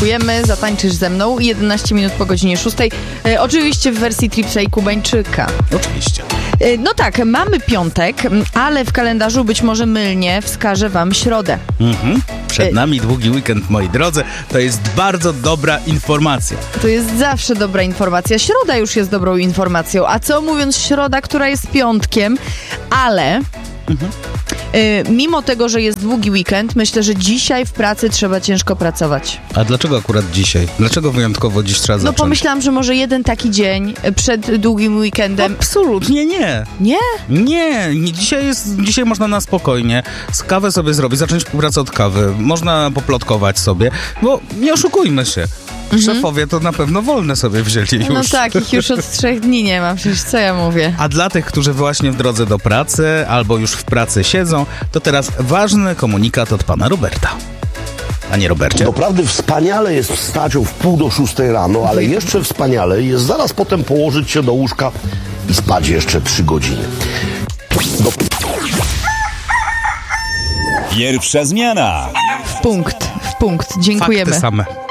dziękujemy. Zatańczysz ze mną 11 minut po godzinie 6. Oczywiście w wersji Tripsa i Kubańczyka. Oczywiście. No tak, mamy piątek, ale w kalendarzu być może mylnie wskażę wam środę. Przed nami długi weekend, moi drodzy. To jest bardzo dobra informacja. To jest zawsze dobra informacja. Środa już jest dobrą informacją. A co mówiąc środa, która jest piątkiem, ale... mimo tego, że jest długi weekend, myślę, że dzisiaj w pracy trzeba ciężko pracować. A dlaczego akurat dzisiaj? Dlaczego wyjątkowo dziś trzeba zacząć? No pomyślałam, że może jeden taki dzień przed długim weekendem. Absolutnie nie. Nie? Nie. Dzisiaj można na spokojnie kawę sobie zrobić, zacząć pracę od kawy. Można poplotkować sobie, bo nie oszukujmy się. Szefowie to na pewno wolne sobie wzięli już. No tak, ich już od 3 dni nie ma, przecież co ja mówię. A dla tych, którzy właśnie w drodze do pracy albo już w pracy siedzą, to teraz ważny komunikat od pana Roberta. Panie Robercie? Doprawdy wspaniale jest wstać o 5:45 rano, ale jeszcze wspaniale jest zaraz potem położyć się do łóżka i spać jeszcze 3 godziny. Pierwsza zmiana. W punkt. Dziękujemy. Fakty same.